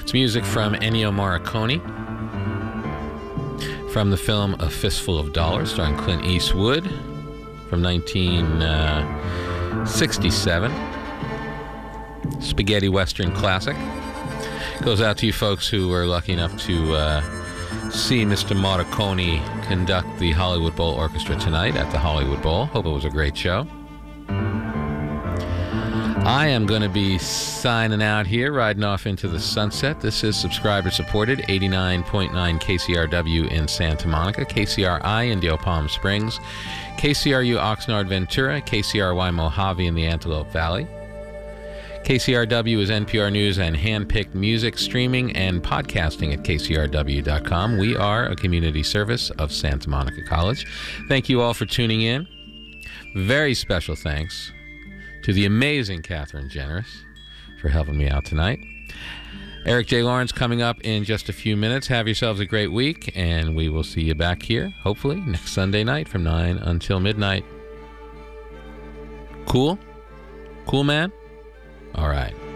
It's music from Ennio Morricone from the film A Fistful of Dollars, starring Clint Eastwood, from 1967. Spaghetti Western classic. Goes out to you folks who were lucky enough to see Mr. Morricone conduct the Hollywood Bowl Orchestra tonight at the Hollywood Bowl. Hope it was a great show. I am going to be signing out here, riding off into the sunset. This is subscriber-supported, 89.9 KCRW in Santa Monica, KCRI in Deal Palm Springs, KCRU Oxnard Ventura, KCRY Mojave in the Antelope Valley. KCRW is NPR News and hand-picked music, streaming, and podcasting at kcrw.com. We are a community service of Santa Monica College. Thank you all for tuning in. Very special thanks to the amazing Catherine Generous for helping me out tonight. Eric J. Lawrence coming up in just a few minutes. Have yourselves a great week, and we will see you back here, hopefully, next Sunday night from 9 until midnight. Cool? Cool, man? All right.